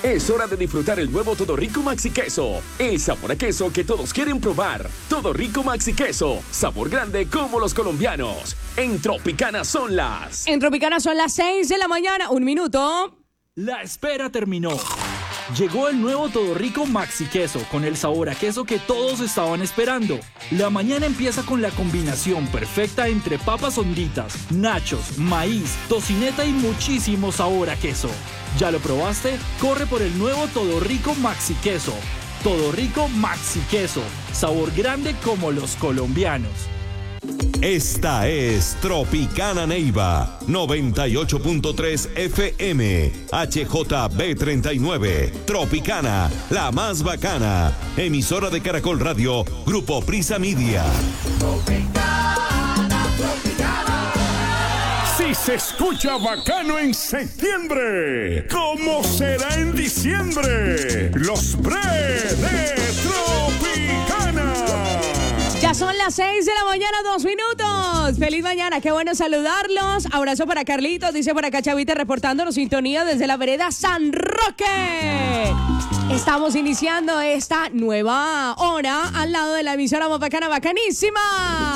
Es hora de disfrutar el nuevo Todo Rico Maxi Queso. El sabor a queso que todos quieren probar. Todo Rico Maxi Queso. Sabor grande como los colombianos. En Tropicana son las 6 de la mañana. 1 minuto. La espera terminó. Llegó el nuevo Todo Rico Maxi Queso con el sabor a queso que todos estaban esperando. La mañana empieza con la combinación perfecta entre papas honditas, nachos, maíz, tocineta y muchísimo sabor a queso. ¿Ya lo probaste? Corre por el nuevo Todo Rico Maxi Queso. Todo Rico Maxi Queso. Sabor grande como los colombianos. Esta es Tropicana Neiva 98.3 FM HJB39 Tropicana, la más bacana. Emisora de Caracol Radio, Grupo Prisa Media. Si se escucha bacano en septiembre, ¿cómo será en diciembre? Los pre de Tropicana. Ya son las 6 de la mañana, 2 minutos. Feliz mañana, qué bueno saludarlos. Abrazo para Carlitos, dice por acá Chavita reportándonos sintonía desde la vereda San Roque. Estamos iniciando esta nueva hora al lado de la emisora más bacana, bacanísima.